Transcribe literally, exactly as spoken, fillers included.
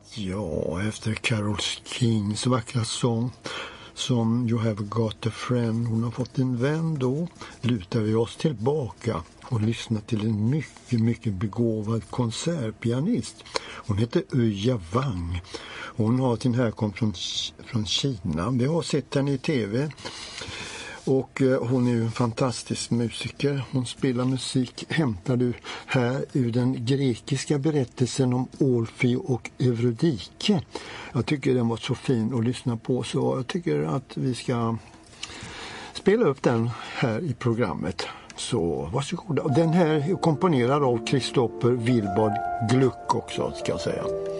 Ja, efter Carole Kings vackra sång som You Have Got a Friend, hon har fått en vän, då lutar vi oss tillbaka och lyssnar till en mycket, mycket begåvad konsertpianist. Hon heter Öja Wang. Hon har sin härkomst från, från Kina. Vi har sett henne i tv. Och hon är ju en fantastisk musiker. Hon spelar musik, hämtar du här ur den grekiska berättelsen om Orfeo och Eurydike. Jag tycker den var så fin att lyssna på, så jag tycker att vi ska spela upp den här i programmet. Så varsågoda. Den här är komponerad av Kristoffer Wilbard Gluck också, ska jag säga.